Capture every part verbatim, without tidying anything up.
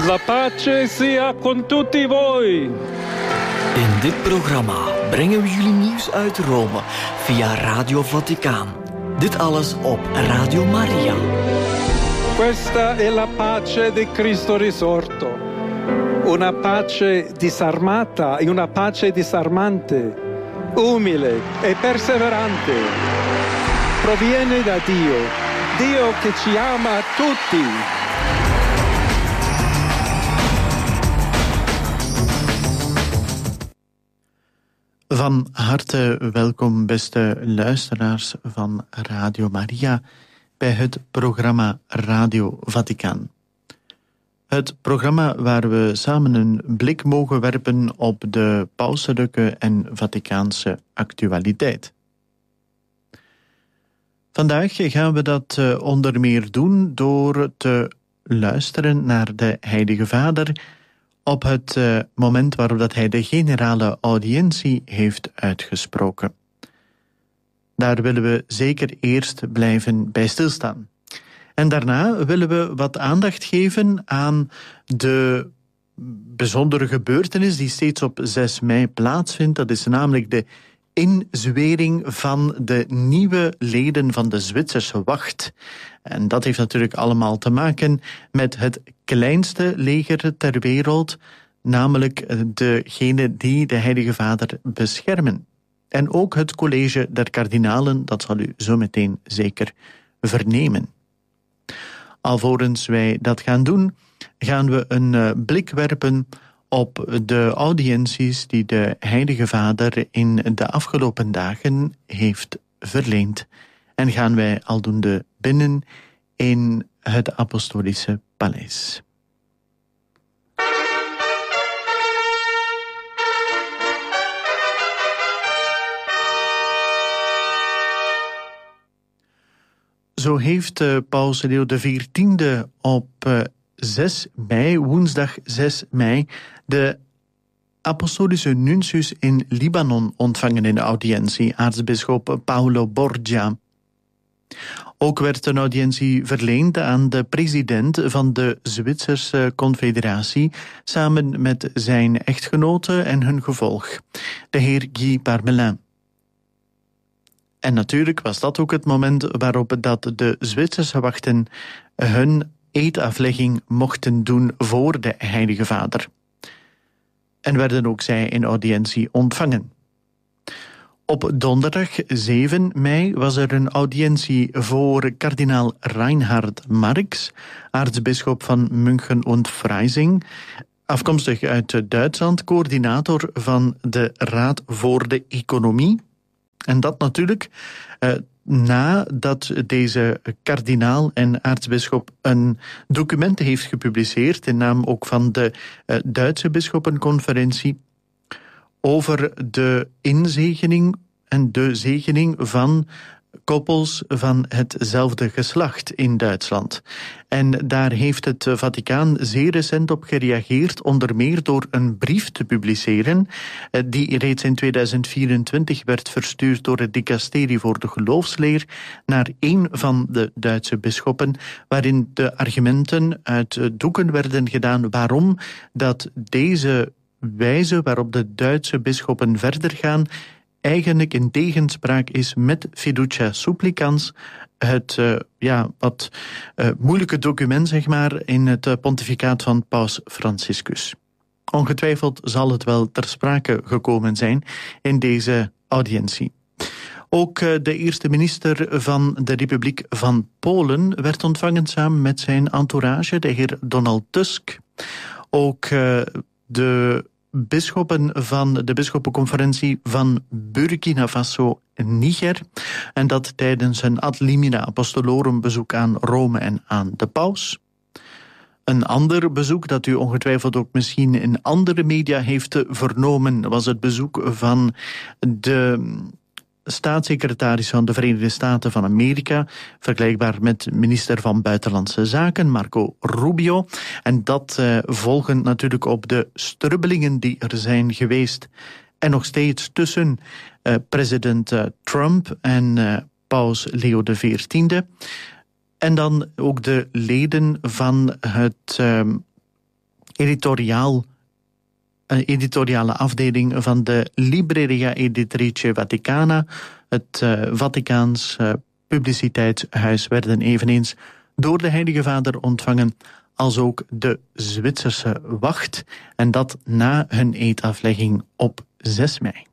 La pace sia con tutti voi. In dit programma brengen we jullie nieuws uit Rome via Radio Vaticaan. Dit alles op Radio Maria. Questa è la pace di Cristo risorto. Una pace disarmata e una pace disarmante, umile e perseverante. Proviene da Dio, Dio che ci ama tutti. Van harte welkom, beste luisteraars van Radio Maria, bij het programma Radio Vaticaan. Het programma waar we samen een blik mogen werpen op de pauselijke en Vaticaanse actualiteit. Vandaag gaan we dat onder meer doen door te luisteren naar de Heilige Vader op het uh, moment waarop dat hij de generale audiëntie heeft uitgesproken. Daar willen we zeker eerst blijven bij stilstaan. En daarna willen we wat aandacht geven aan de bijzondere gebeurtenis die steeds op zes mei plaatsvindt. Dat is namelijk de inzwering van de nieuwe leden van de Zwitserse wacht. En dat heeft natuurlijk allemaal te maken met het kleinste leger ter wereld, namelijk degene die de Heilige Vader beschermen. En ook het college der kardinalen, dat zal u zo meteen zeker vernemen. Alvorens wij dat gaan doen, gaan we een blik werpen op de audiënties die de Heilige Vader in de afgelopen dagen heeft verleend. En gaan wij aldoende binnen in het Apostolische Paleis. Zo heeft uh, Paus Leo de veertiende op uh, zes mei, woensdag zes mei, de apostolische nuntius in Libanon ontvangen in de audiëntie, aartsbisschop Paolo Borgia. Ook werd een audiëntie verleend aan de president van de Zwitserse Confederatie, samen met zijn echtgenote en hun gevolg, de heer Guy Parmelin. En natuurlijk was dat ook het moment waarop dat de Zwitserse wachten hun eedaflegging mochten doen voor de Heilige Vader. En werden ook zij in audiëntie ontvangen. Op donderdag zeven mei was er een audiëntie voor kardinaal Reinhard Marx, aartsbisschop van München en Freising, afkomstig uit Duitsland, coördinator van de Raad voor de Economie. En dat natuurlijk uh, nadat deze kardinaal en aartsbisschop een document heeft gepubliceerd, in naam ook van de uh, Duitse bisschoppenconferentie, over de inzegening en de zegening van koppels van hetzelfde geslacht in Duitsland. En daar heeft het Vaticaan zeer recent op gereageerd, onder meer door een brief te publiceren, die reeds in tweeduizend vierentwintig werd verstuurd door het dicasterie voor de geloofsleer naar een van de Duitse bisschoppen, waarin de argumenten uit doeken werden gedaan waarom dat deze wijze waarop de Duitse bisschoppen verder gaan eigenlijk in tegenspraak is met Fiducia Supplicans, het uh, ja, wat uh, moeilijke document, zeg maar, in het uh, pontificaat van Paus Franciscus. Ongetwijfeld zal het wel ter sprake gekomen zijn in deze audiëntie. Ook uh, de eerste minister van de Republiek van Polen werd ontvangen samen met zijn entourage, de heer Donald Tusk. Ook uh, de bisschoppen van de bisschoppenconferentie van Burkina Faso en Niger, en dat tijdens een ad limina apostolorum bezoek aan Rome en aan de paus. Een ander bezoek dat u ongetwijfeld ook misschien in andere media heeft vernomen, was het bezoek van de staatssecretaris van de Verenigde Staten van Amerika, vergelijkbaar met minister van Buitenlandse Zaken, Marco Rubio. En dat uh, volgend natuurlijk op de strubbelingen die er zijn geweest en nog steeds tussen uh, president uh, Trump en uh, paus Leo de veertiende. En dan ook de leden van het uh, editoriaal, een editoriale afdeling van de Libreria Editrice Vaticana, het uh, Vaticaans uh, publiciteitshuis, werden eveneens door de Heilige Vader ontvangen, als ook de Zwitserse wacht, en dat na hun eedaflegging op zes mei.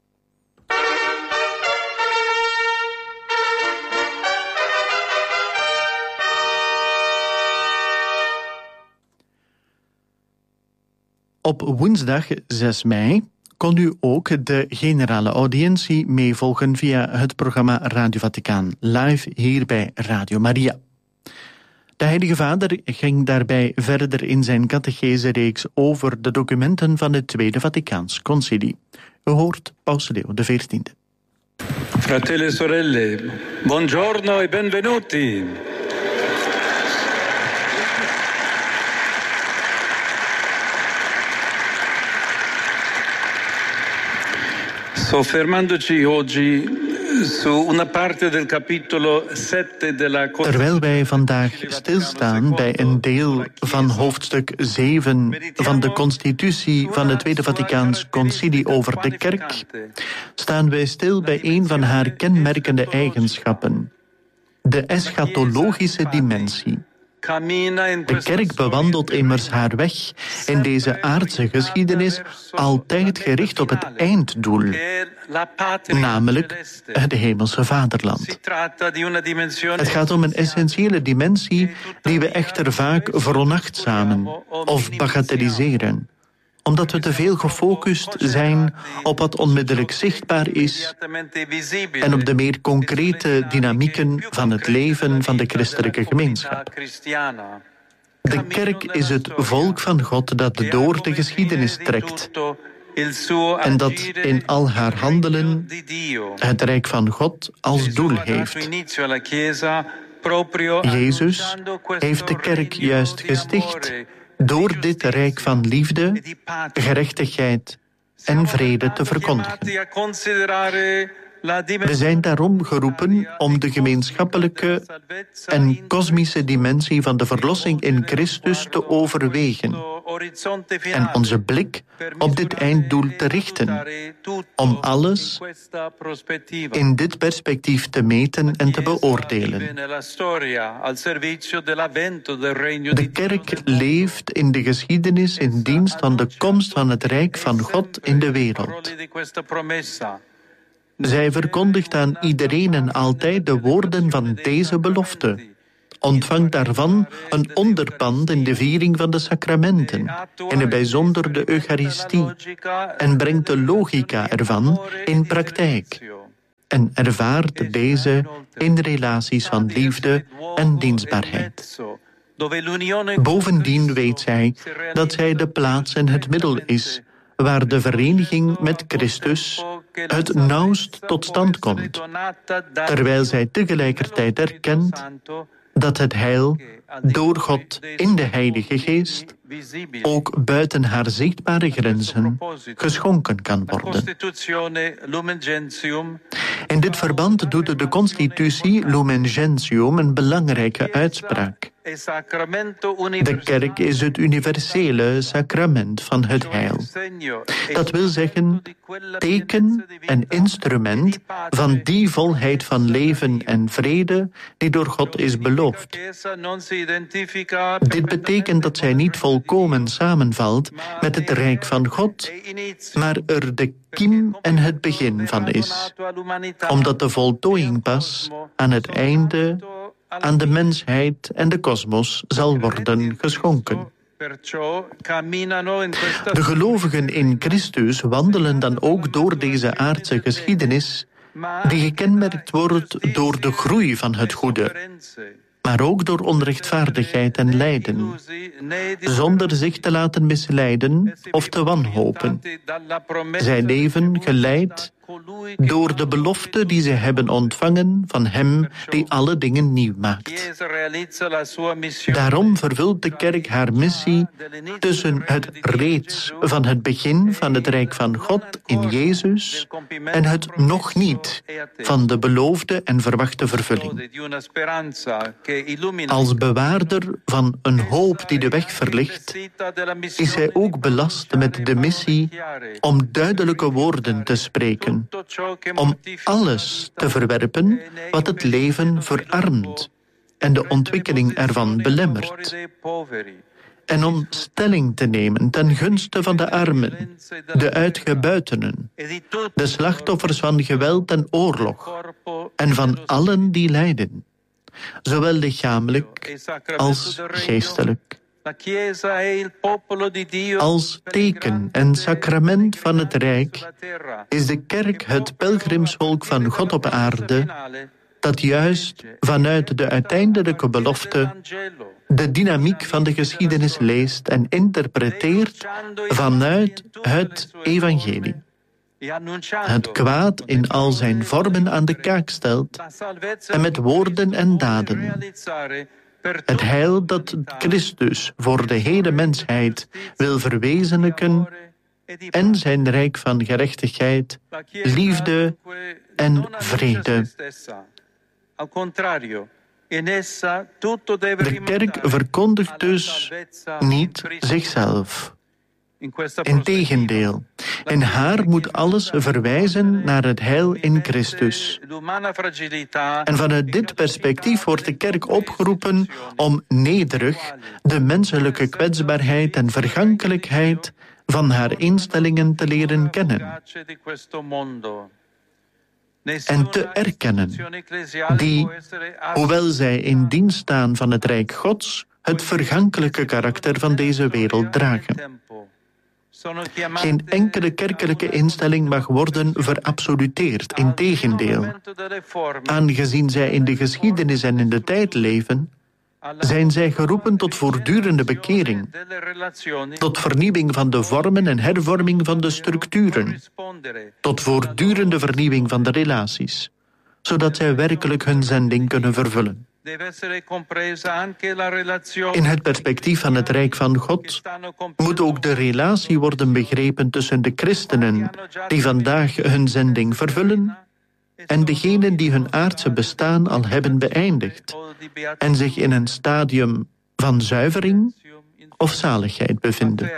Op woensdag zes mei kon u ook de generale audiëntie meevolgen via het programma Radio Vaticaan live hier bij Radio Maria. De Heilige Vader ging daarbij verder in zijn catechese-reeks over de documenten van het Tweede Vaticaans Concilie. U hoort Paus Leo de veertiende. Fratelli e sorelle, buongiorno e benvenuti. Soffermandoci oggi su una parte del capitolo sette della Terwijl wij vandaag stilstaan bij een deel van hoofdstuk zeven van de constitutie van het Tweede Vaticaans Concilie over de kerk, staan wij stil bij een van haar kenmerkende eigenschappen, de eschatologische dimensie. De kerk bewandelt immers haar weg in deze aardse geschiedenis altijd gericht op het einddoel, namelijk het hemelse vaderland. Het gaat om een essentiële dimensie die we echter vaak veronachtzamen of bagatelliseren, omdat we te veel gefocust zijn op wat onmiddellijk zichtbaar is en op de meer concrete dynamieken van het leven van de christelijke gemeenschap. De kerk is het volk van God dat door de geschiedenis trekt en dat in al haar handelen het rijk van God als doel heeft. Jezus heeft de kerk juist gesticht door dit rijk van liefde, gerechtigheid en vrede te verkondigen. We zijn daarom geroepen om de gemeenschappelijke en kosmische dimensie van de verlossing in Christus te overwegen en onze blik op dit einddoel te richten, om alles in dit perspectief te meten en te beoordelen. De kerk leeft in de geschiedenis in dienst van de komst van het rijk van God in de wereld. Zij verkondigt aan iedereen en altijd de woorden van deze belofte, ontvangt daarvan een onderpand in de viering van de sacramenten, in het bijzonder de Eucharistie, en brengt de logica ervan in praktijk en ervaart deze in relaties van liefde en dienstbaarheid. Bovendien weet zij dat zij de plaats en het middel is waar de vereniging met Christus het nauwst tot stand komt, terwijl zij tegelijkertijd erkent dat het heil door God in de Heilige Geest ook buiten haar zichtbare grenzen geschonken kan worden. In dit verband doet de constitutie Lumen Gentium een belangrijke uitspraak. De kerk is het universele sacrament van het heil. Dat wil zeggen, teken en instrument van die volheid van leven en vrede die door God is beloofd. Dit betekent dat zij niet volkomen samenvalt met het rijk van God, maar er de kiem en het begin van is, omdat de voltooiing pas aan het einde aan de mensheid en de kosmos zal worden geschonken. De gelovigen in Christus wandelen dan ook door deze aardse geschiedenis, die gekenmerkt wordt door de groei van het goede, maar ook door onrechtvaardigheid en lijden, zonder zich te laten misleiden of te wanhopen. Zij leven geleid door de belofte die ze hebben ontvangen van Hem die alle dingen nieuw maakt. Daarom vervult de kerk haar missie tussen het reeds van het begin van het Rijk van God in Jezus en het nog niet van de beloofde en verwachte vervulling. Als bewaarder van een hoop die de weg verlicht, is hij ook belast met de missie om duidelijke woorden te spreken, om alles te verwerpen wat het leven verarmt en de ontwikkeling ervan belemmert, en om stelling te nemen ten gunste van de armen, de uitgebuitenen, de slachtoffers van geweld en oorlog, en van allen die lijden, zowel lichamelijk als geestelijk. Als teken en sacrament van het Rijk is de kerk het pelgrimsvolk van God op aarde, dat juist vanuit de uiteindelijke belofte de dynamiek van de geschiedenis leest en interpreteert vanuit het evangelie. Het kwaad in al zijn vormen aan de kaak stelt en met woorden en daden het heil dat Christus voor de hele mensheid wil verwezenlijken en zijn rijk van gerechtigheid, liefde en vrede. De kerk verkondigt dus niet zichzelf. Integendeel, in haar moet alles verwijzen naar het heil in Christus. En vanuit dit perspectief wordt de kerk opgeroepen om nederig de menselijke kwetsbaarheid en vergankelijkheid van haar instellingen te leren kennen en te erkennen, die, hoewel zij in dienst staan van het Rijk Gods, het vergankelijke karakter van deze wereld dragen. Geen enkele kerkelijke instelling mag worden verabsoluteerd, integendeel. Aangezien zij in de geschiedenis en in de tijd leven, zijn zij geroepen tot voortdurende bekering, tot vernieuwing van de vormen en hervorming van de structuren, tot voortdurende vernieuwing van de relaties, zodat zij werkelijk hun zending kunnen vervullen. In het perspectief van het Rijk van God moet ook de relatie worden begrepen tussen de christenen die vandaag hun zending vervullen en degenen die hun aardse bestaan al hebben beëindigd en zich in een stadium van zuivering of zaligheid bevinden.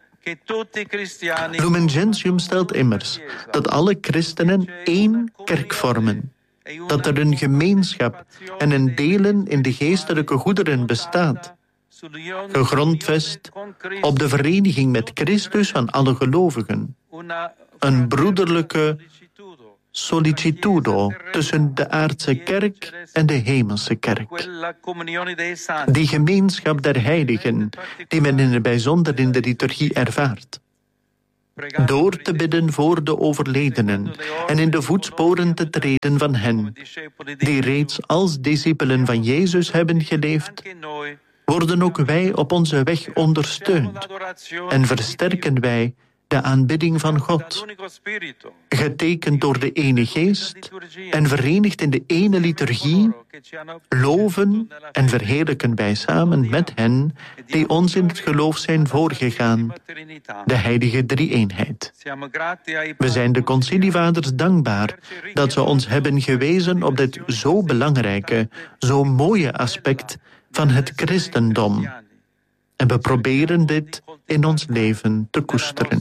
Lumen Gentium stelt immers dat alle christenen één kerk vormen, dat er een gemeenschap en een delen in de geestelijke goederen bestaat, gegrondvest op de vereniging met Christus van alle gelovigen, een broederlijke sollicitudo tussen de aardse kerk en de hemelse kerk. Die gemeenschap der heiligen, die men in het bijzonder in de liturgie ervaart. Door te bidden voor de overledenen en in de voetsporen te treden van hen, die reeds als discipelen van Jezus hebben geleefd, worden ook wij op onze weg ondersteund en versterken wij de aanbidding van God, getekend door de ene geest en verenigd in de ene liturgie, loven en verheerlijken wij samen met hen die ons in het geloof zijn voorgegaan, de heilige drie-eenheid. We zijn de concilievaders dankbaar dat ze ons hebben gewezen op dit zo belangrijke, zo mooie aspect van het christendom. En we proberen dit in ons leven te koesteren.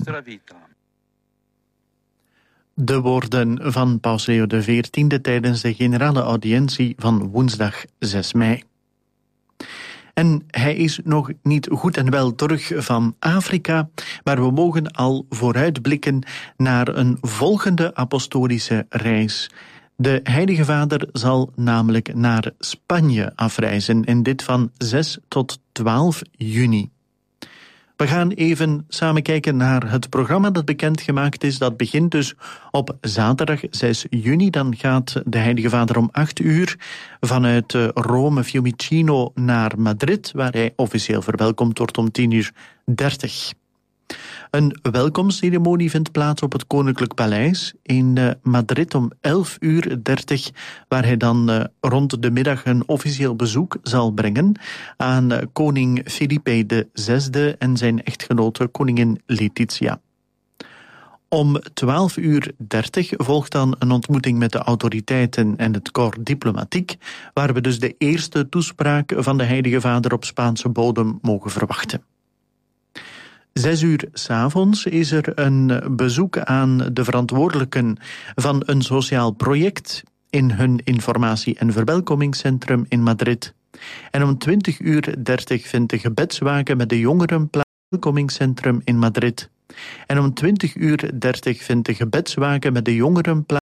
De woorden van Paus Leo de veertiende tijdens de generale audiëntie van woensdag zes mei. En hij is nog niet goed en wel terug van Afrika, maar we mogen al vooruitblikken naar een volgende apostolische reis. De Heilige Vader zal namelijk naar Spanje afreizen, en dit van zes tot twaalf juni. We gaan even samen kijken naar het programma dat bekendgemaakt is. Dat begint dus op zaterdag zes juni. Dan gaat de Heilige Vader om acht uur vanuit Rome Fiumicino naar Madrid, waar hij officieel verwelkomd wordt om tien uur dertig. Een welkomstceremonie vindt plaats op het Koninklijk Paleis in uh, Madrid om elf uur dertig, waar hij dan uh, rond de middag een officieel bezoek zal brengen aan uh, koning Felipe de zesde en zijn echtgenote koningin Letizia. Om twaalf uur dertig volgt dan een ontmoeting met de autoriteiten en het corps diplomatiek, waar we dus de eerste toespraak van de Heilige Vader op Spaanse bodem mogen verwachten. Zes uur 's avonds is er een bezoek aan de verantwoordelijken van een sociaal project in hun informatie- en verwelkomingscentrum in Madrid. En om twintig uur dertig vindt de gebedswaken met de jongeren plaats in het verwelkomingscentrum in Madrid. En om twintig uur dertig vindt de gebedswaken met de jongeren plaats